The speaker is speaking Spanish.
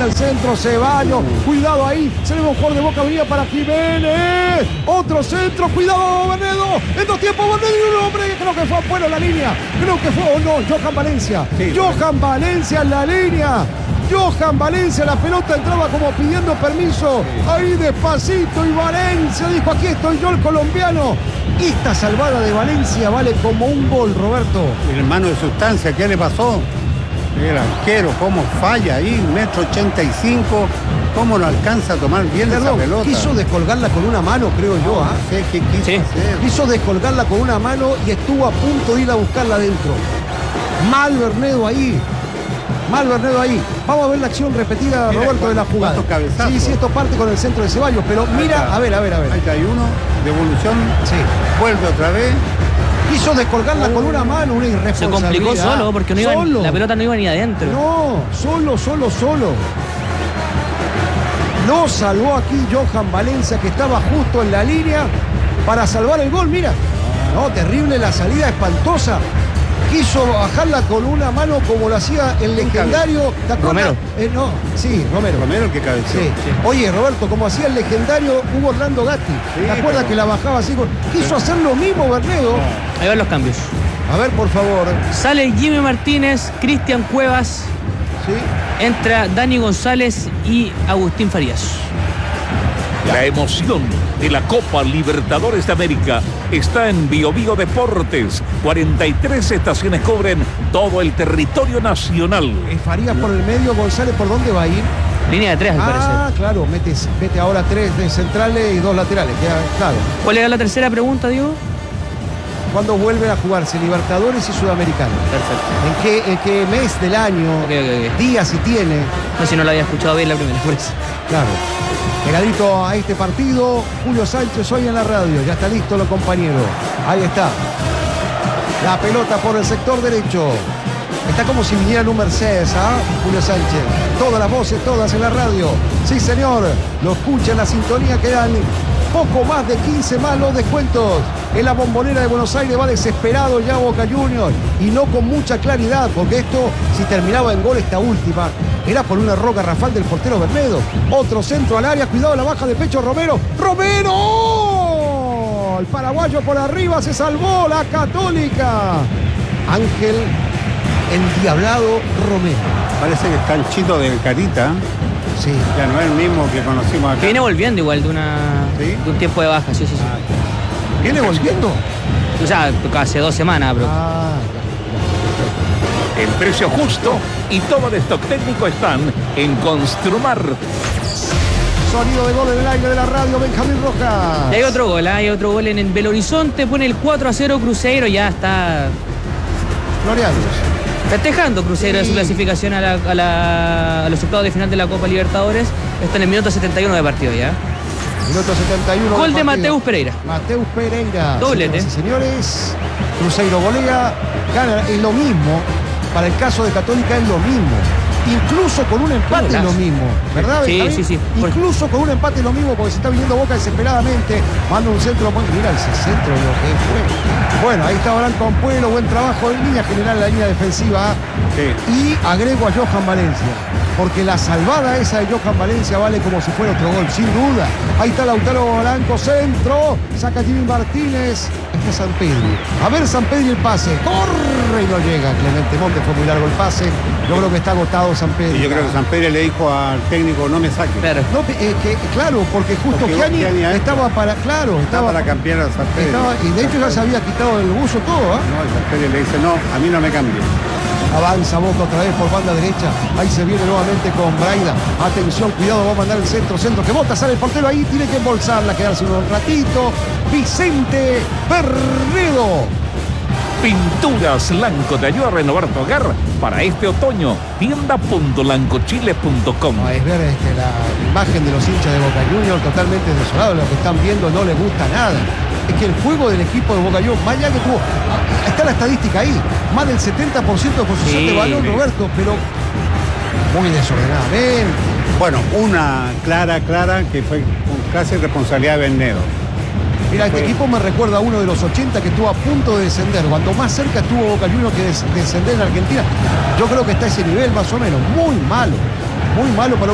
el centro, Ceballos, cuidado ahí, se le va un jugador de Boca, venía para Jiménez, otro centro, cuidado Bernedo, en dos tiempos Bernedo y un hombre, creo que fue afuera la línea, creo que fue, o no, Johan Valencia, sí, Johan Valencia en la línea. Johan Valencia, la pelota entraba como pidiendo permiso, ahí despacito, y Valencia dijo, aquí estoy yo, el colombiano. Esta salvada de Valencia vale como un gol, Roberto. El hermano de Sustancia, ¿qué le pasó? El arquero, cómo falla ahí, 1,85 m, cómo no alcanza a tomar bien esa pelota. Quiso descolgarla con una mano, creo yo. No sé qué quiso hacer. Quiso descolgarla con una mano y estuvo a punto de ir a buscarla adentro. Mal Bernedo ahí. Vamos a ver la acción repetida, mira, Roberto, de la jugada. Sí, esto parte con el centro de Ceballos, pero mira, a ver. Ahí hay uno, devolución, vuelve otra vez. Quiso descolgarla con una mano, una irresponsabilidad. Se complicó solo, porque la pelota no iba ni adentro. No, solo. Lo salvó aquí Johan Valencia, que estaba justo en la línea para salvar el gol, mira. No, terrible la salida, espantosa. Quiso bajarla con una mano como lo hacía el legendario Romero. Romero. Romero el que cabeció. Sí. Oye, Roberto, como hacía el legendario Hugo Orlando Gatti. ¿Te acuerdas que la bajaba así? Quiso hacer lo mismo Bernedo. Ahí van los cambios. A ver, por favor. Sale Jimmy Martínez, Cristian Cuevas. Sí. Entra Dani González y Agustín Farías. La emoción de la Copa Libertadores de América está en Bio Bio Deportes. 43 estaciones cubren todo el territorio nacional. Farías por el medio, González, ¿por dónde va a ir? Línea de 3, al parecer. Claro, mete ahora 3 de centrales y 2 laterales, claro. ¿Cuál era la tercera pregunta, Diego? ¿Cuándo vuelven a jugarse Libertadores y Sudamericano? Perfecto. ¿En qué mes del año? Okay. Días si tiene. No, si no lo había escuchado bien la primera, por eso. Claro. Pegadito a este partido, Julio Sánchez hoy en la radio. Ya está listo los compañeros. Ahí está. La pelota por el sector derecho. Está como si viniera en un Mercedes, Julio Sánchez. Todas las voces, todas en la radio. Sí, señor. Lo escucha en la sintonía, quedan poco más de 15 más los descuentos. En la Bombonera de Buenos Aires va desesperado ya Boca Juniors. Y no con mucha claridad, porque esto, si terminaba en gol esta última, era por un error garrafal del portero Bernedo. Otro centro al área, cuidado la baja de pecho Romero. ¡Romero! El paraguayo por arriba, se salvó la Católica. Ángel endiablado Romero. Parece que está el Chito del Carita. Sí. Ya no es el mismo que conocimos acá. Que viene volviendo igual de un tiempo de baja, sí. ¿Viene volviendo? O sea, hace 2 semanas, bro. El precio justo y todo el stock técnico están en Construmar. Sonido de gol en el aire de la radio, Benjamín Rojas. Y hay otro gol en el Belo Horizonte, pone el 4-0 Cruzeiro, ya está Floreados. festejando Cruzeiro de su clasificación a los octavos de final de la Copa Libertadores. Está en el minuto 71 de partido ya. Minuto 71. Gol de Mateus Pereira. Mateus Pereira. Doblete. Señores, Cruzeiro golea, gana, es lo mismo. Para el caso de Católica es lo mismo. Incluso con un empate es lo mismo, ¿verdad? Sí. Incluso con un empate es lo mismo, porque se está viniendo Boca desesperadamente. Manda un centro, mira ese centro lo que fue. Bueno, ahí está Branco Ampuero, buen trabajo en línea general, la línea defensiva. Sí. Y agrego a Johan Valencia, porque la salvada esa de Johan Valencia vale como si fuera otro gol, sin duda. Ahí está Lautaro Blanco, centro, saca Jimmy Martínez. Este es San Pedro. A ver San Pedro el pase, corre y no llega. Clemente Montes, fue muy largo el pase. Yo creo que está agotado San Pedro. Y yo creo que San Pedro le dijo al técnico, no me saque. Claro. No, claro, porque justo Gianni estaba para, estaba para cambiar a San Pedro. Y de hecho ya se había quitado el buzo todo, No, el San Pedro le dice, no, a mí no me cambie. Avanza Boca otra vez por banda derecha. Ahí se viene nuevamente con Braida. Atención, cuidado, va a mandar el centro que bota, sale el portero ahí, tiene que embolsarla, quedarse un ratito. Vicente Bernedo. Pinturas Lanco te ayuda a renovar tu hogar para este otoño. Tienda.lancochile.com. Es ver la imagen de los hinchas de Boca Juniors totalmente desolados. Lo que están viendo no les gusta nada. Es que el juego del equipo de Boca Juniors, más allá que tuvo, está la estadística ahí, más del 70% de posesión de balón, Roberto, pero muy desordenadamente. Bueno, una clara, que fue con casi responsabilidad de Bernedo. Mira, este equipo me recuerda a uno de los 80 que estuvo a punto de descender. Cuando más cerca estuvo Boca Juniors que descender en Argentina. Yo creo que está a ese nivel más o menos. Muy malo para